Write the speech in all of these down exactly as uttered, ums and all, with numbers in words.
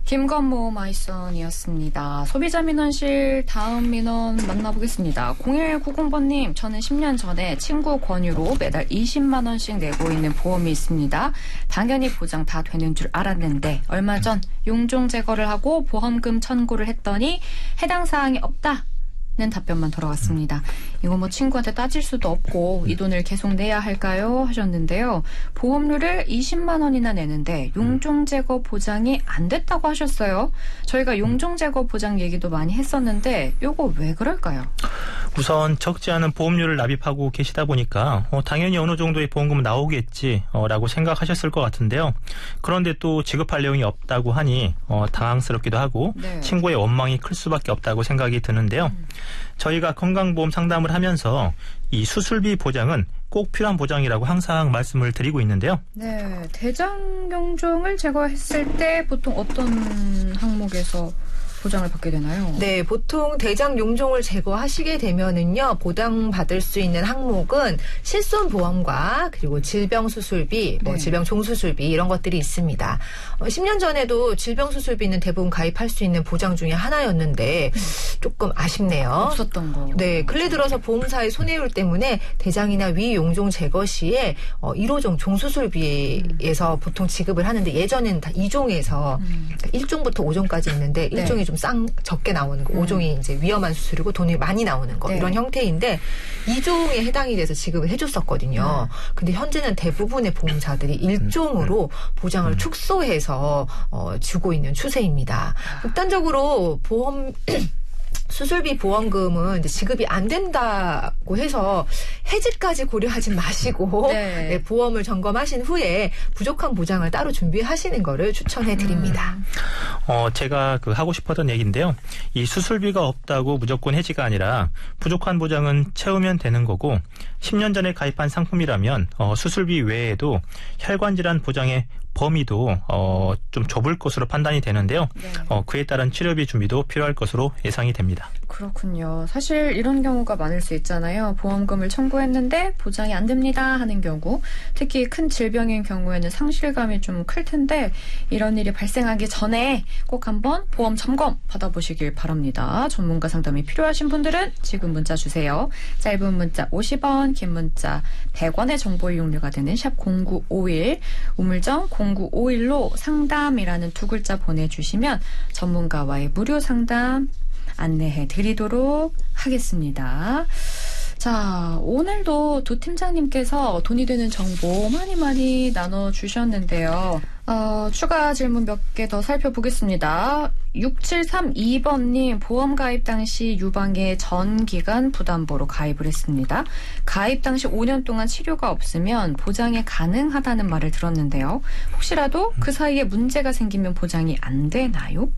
김건모 마이선이었습니다. 소비자 민원실 다음 민원 만나보겠습니다. 공일구공번님, 저는 십 년 전에 친구 권유로 매달 이십만 원씩 내고 있는 보험이 있습니다. 당연히 보장 다 되는 줄 알았는데 얼마 전 용종 제거를 하고 보험금 청구를 했더니 해당 사항이 없다. 는 답변만 돌아왔습니다. 이거 뭐 친구한테 따질 수도 없고 이 돈을 계속 내야 할까요? 하셨는데요. 보험료를 이십만 원이나 내는데 용종제거 보장이 안 됐다고 하셨어요. 저희가 용종제거 보장 얘기도 많이 했었는데 요거 왜 그럴까요? 우선 적지 않은 보험료를 납입하고 계시다 보니까 어, 당연히 어느 정도의 보험금은 나오겠지 어, 라고 생각하셨을 것 같은데요. 그런데 또 지급할 내용이 없다고 하니 어, 당황스럽기도 하고 네. 친구의 원망이 클 수밖에 없다고 생각이 드는데요. 음. 저희가 건강보험 상담을 하면서 이 수술비 보장은 꼭 필요한 보장이라고 항상 말씀을 드리고 있는데요. 네, 대장용종을 제거했을 때 보통 어떤 항목에서 보장을 받게 되나요? 네, 보통 대장 용종을 제거하시게 되면은요, 보장받을 수 있는 항목은 실손보험과 그리고 질병수술비, 뭐 네. 질병종수술비 이런 것들이 있습니다. 어, 십 년 전에도 질병수술비는 대부분 가입할 수 있는 보장 중에 하나였는데 조금 아쉽네요. 없었던 거. 네, 근래 들어서 보험사의 손해율 때문에 대장이나 위 용종 제거 시에 어, 일 호종 종수술비에서 음. 보통 지급을 하는데 예전에는 다 이 종에서 음. 그러니까 일 종부터 오 종까지 있는데 네. 일 종이 좀 쌍 적게 나오는 거, 음. 오 종이 이제 위험한 수술이고 돈이 많이 나오는 거 네. 이런 형태인데 이 종에 해당이 돼서 지급을 해줬었거든요. 음. 근데 현재는 대부분의 보험사들이 일 종으로 보장을 음. 축소해서 어, 주고 있는 추세입니다. 극단적으로 보험 수술비 보험금은 이제 지급이 안 된다고 해서 해지까지 고려하지 마시고 네. 네, 보험을 점검하신 후에 부족한 보장을 따로 준비하시는 거를 추천해 드립니다. 음. 어, 제가 그 하고 싶었던 얘기인데요. 이 수술비가 없다고 무조건 해지가 아니라 부족한 보장은 채우면 되는 거고 십 년 전에 가입한 상품이라면 어, 수술비 외에도 혈관질환 보장의 범위도 어, 좀 좁을 것으로 판단이 되는데요. 네. 어, 그에 따른 치료비 준비도 필요할 것으로 예상이 됩니다. 그렇군요. 사실 이런 경우가 많을 수 있잖아요. 보험금을 청구했는데 보장이 안 됩니다 하는 경우. 특히 큰 질병인 경우에는 상실감이 좀 클 텐데 이런 일이 발생하기 전에 꼭 한번 보험 점검 받아보시길 바랍니다. 전문가 상담이 필요하신 분들은 지금 문자 주세요. 짧은 문자 오십 원, 긴 문자 백 원의 정보 이용료가 되는 샵 공구오일, 우물정 공구오일로 상담이라는 두 글자 보내주시면 전문가와의 무료 상담 안내해 드리도록 하겠습니다. 자, 오늘도 두 팀장님께서 돈이 되는 정보 많이 많이 나눠주셨는데요. 어, 추가 질문 몇 개 더 살펴보겠습니다. 육칠삼이 번님, 보험 가입 당시 유방에 전 기간 부담보로 가입을 했습니다. 가입 당시 오 년 동안 치료가 없으면 보장이 가능하다는 말을 들었는데요. 혹시라도 그 사이에 문제가 생기면 보장이 안 되나요?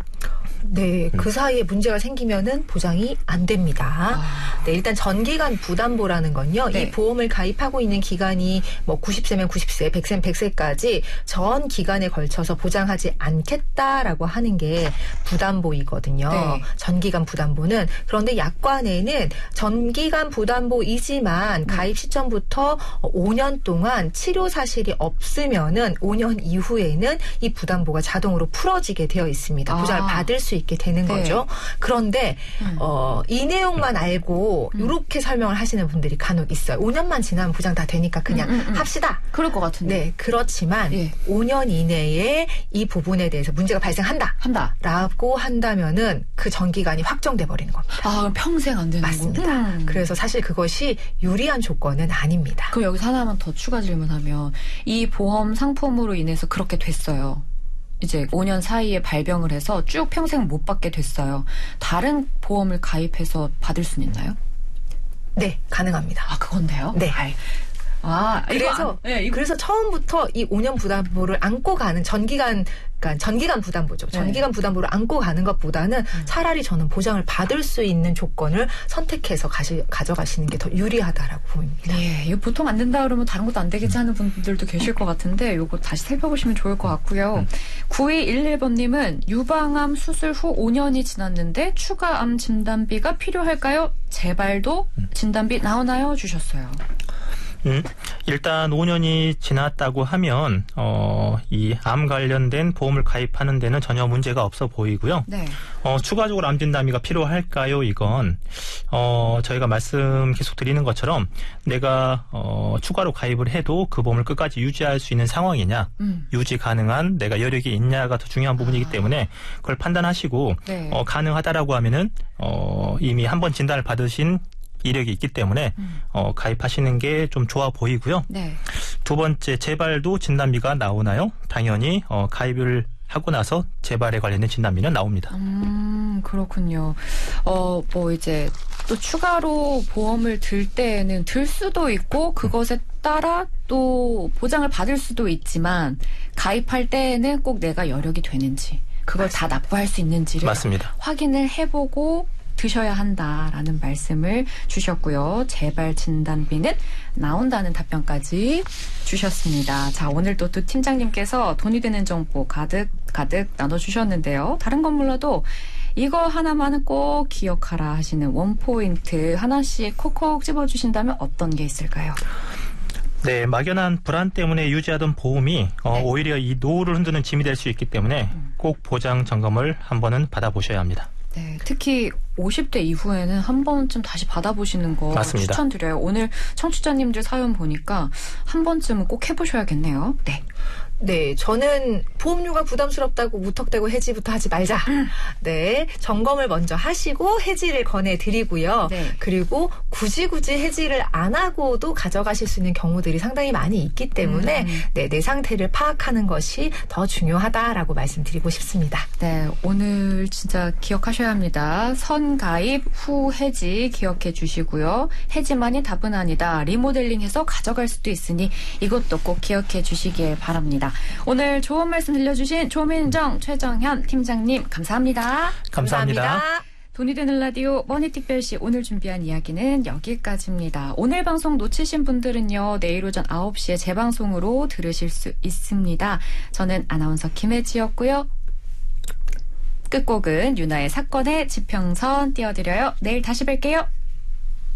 네, 그 사이에 문제가 생기면은 보장이 안 됩니다. 아. 네, 일단 전기간 부담보라는 건요. 네. 이 보험을 가입하고 있는 기간이 뭐 구십 세면 구십 세, 백 세면 백 세까지 전 기간에 걸쳐서 보장하지 않겠다라고 하는 게 부담보이거든요. 네. 전기간 부담보는. 그런데 약관에는 전기간 부담보이지만 가입 시점부터 오 년 동안 치료 사실이 없으면은 오 년 이후에는 이 부담보가 자동으로 풀어지게 되어 있습니다. 보장을 아. 받을 수 있게 되는 네. 거죠. 그런데 음. 어, 이 내용만 알고 음. 이렇게 설명을 하시는 분들이 간혹 있어요. 오 년만 지나면 보장 다 되니까 그냥 음, 음, 음. 합시다. 그럴 것 같은데. 네, 그렇지만 예. 오 년 이내에 이 부분에 대해서 문제가 발생한다. 한다. 라고 한다면은 그 전기간이 확정돼 버리는 겁니다. 아, 평생 안 되는 거. 맞습니다. 음. 그래서 사실 그것이 유리한 조건은 아닙니다. 그럼 여기서 하나만 더 추가 질문하면 이 보험 상품으로 인해서 그렇게 됐어요. 이제 오 년 사이에 발병을 해서 쭉 평생 못 받게 됐어요. 다른 보험을 가입해서 받을 수는 있나요? 네, 가능합니다. 아, 그건데요? 네. 아이. 아, 그래서 안, 네, 이거. 그래서 처음부터 이 오 년 부담보를 안고 가는 전기간, 그러니까 전기간 부담보죠. 네. 전기간 부담보를 안고 가는 것보다는 음. 차라리 저는 보장을 받을 수 있는 조건을 선택해서 가시, 가져가시는 게 더 유리하다라고 보입니다. 네, 이거 보통 안 된다 그러면 다른 것도 안 되겠지 하는 분들도 계실 것 같은데 이거 다시 살펴보시면 좋을 것 같고요. 음. 구이일일 번님은 유방암 수술 후 오 년이 지났는데 추가암 진단비가 필요할까요? 제발도 진단비 나오나요? 주셨어요. 음, 일단 오 년이 지났다고 하면 어, 이 암 관련된 보험을 가입하는 데는 전혀 문제가 없어 보이고요. 네. 어, 추가적으로 암 진단비가 필요할까요? 이건 어, 저희가 말씀 계속 드리는 것처럼 내가 어, 추가로 가입을 해도 그 보험을 끝까지 유지할 수 있는 상황이냐, 음. 유지 가능한 내가 여력이 있냐가 더 중요한 부분이기 아. 때문에 그걸 판단하시고 네. 어, 가능하다라고 하면은 어, 이미 한번 진단을 받으신 이력이 있기 때문에 음. 어, 가입하시는 게 좀 좋아 보이고요. 네. 두 번째, 재발도 진단비가 나오나요? 당연히 어, 가입을 하고 나서 재발에 관련된 진단비는 나옵니다. 음, 그렇군요. 어, 뭐 이제 또 추가로 보험을 들 때에는 들 수도 있고 그것에 따라 또 보장을 받을 수도 있지만 가입할 때에는 꼭 내가 여력이 되는지 그걸 맞습니다. 다 납부할 수 있는지를 맞습니다. 확인을 해보고 드셔야 한다라는 말씀을 주셨고요. 재발 진단비는 나온다는 답변까지 주셨습니다. 자, 오늘 또 두 팀장님께서 돈이 되는 정보 가득 가득 나눠주셨는데요. 다른 건 몰라도 이거 하나만은 꼭 기억하라 하시는 원포인트 하나씩 콕콕 집어주신다면 어떤 게 있을까요? 네, 막연한 불안 때문에 유지하던 보험이 어, 네. 오히려 이 노후를 흔드는 짐이 될 수 있기 때문에 꼭 보장 점검을 한 번은 받아보셔야 합니다. 네, 특히 오십 대 이후에는 한 번쯤 다시 받아보시는 거 맞습니다. 추천드려요. 오늘 청취자님들 사연 보니까 한 번쯤은 꼭 해보셔야겠네요. 네. 네, 저는 보험료가 부담스럽다고 무턱대고 해지부터 하지 말자. 네, 점검을 먼저 하시고 해지를 권해드리고요. 네. 그리고 굳이 굳이 해지를 안 하고도 가져가실 수 있는 경우들이 상당히 많이 있기 때문에 음. 네, 내 상태를 파악하는 것이 더 중요하다라고 말씀드리고 싶습니다. 네, 오늘 진짜 기억하셔야 합니다. 선가입 후 해지 기억해 주시고요. 해지만이 답은 아니다. 리모델링해서 가져갈 수도 있으니 이것도 꼭 기억해 주시길 바랍니다. 오늘 좋은 말씀 들려주신 조민정, 최정현 팀장님 감사합니다. 감사합니다. 감사합니다. 돈이 되는 라디오 머니특별시 오늘 준비한 이야기는 여기까지입니다. 오늘 방송 놓치신 분들은요. 내일 오전 아홉 시에 재방송으로 들으실 수 있습니다. 저는 아나운서 김혜지였고요. 끝곡은 유나의 사건의 지평선 띄워드려요. 내일 다시 뵐게요.